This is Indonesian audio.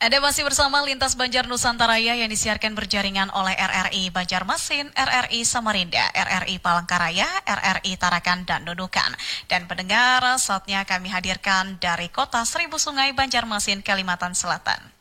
Anda masih bersama Lintas Banjar Nusantara yang disiarkan berjaringan oleh RRI Banjarmasin, RRI Samarinda, RRI Palangkaraya, RRI Tarakan, dan Nunukan. Dan pendengar, saatnya kami hadirkan dari Kota Seribu Sungai, Banjarmasin, Kalimantan Selatan.